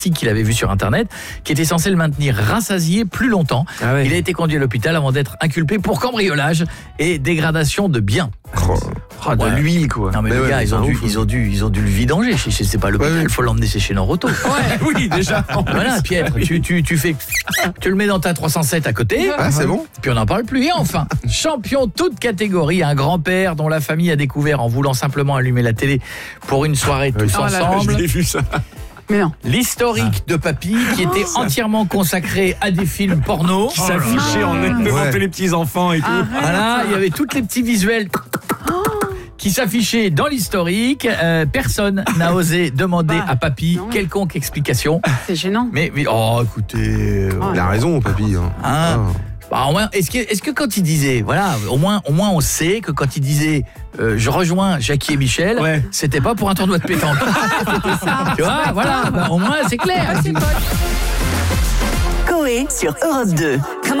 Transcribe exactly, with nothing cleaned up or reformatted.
qu'il avait vu sur internet, qui était censé le maintenir rassasié plus longtemps. Ah ouais. Il a été conduit à l'hôpital avant d'être inculpé pour cambriolage et dégradation de biens. Oh, oh, de Ouais. l'huile quoi. Non mais, mais les ouais, gars, mais ils ont, c'est dû, ouf, ils, ont dû, ils ont dû le vidanger. Je sais, c'est pas l'hôpital, il Ouais, ouais. faut l'emmener sécher dans Roto. oui, déjà. Voilà, Pietre, tu, tu, tu fais, tu le mets dans ta trois cent sept à côté. Ah, c'est bon. Puis on n'en parle plus. Et enfin, champion toute catégorie, un grand-père dont la famille a découvert en voulant simplement allumer la télé pour une soirée tous Oh là là, ensemble. Je l'ai vu ça. Mais non. L'historique de Papy qui était entièrement consacré à des films porno. Qui s'affichait en devant Ouais. tous les petits enfants et tout. Voilà, il y avait tous les petits visuels qui s'affichaient dans l'historique. Euh, personne n'a osé demander Bah, à Papy non. quelconque explication. C'est gênant. Mais, mais oh, écoutez, euh, Oh. Il a raison, papy. Hein. Hein Ah. bah, au moins, est-ce que, est-ce que quand il disait, voilà, au moins, au moins on sait que quand il disait euh, je rejoins Jackie et Michel, Ouais. c'était pas pour un tournoi de pétanque. Tu vois, voilà, bah, au moins c'est clair. Ah, c'est pas- Coé sur Europe deux.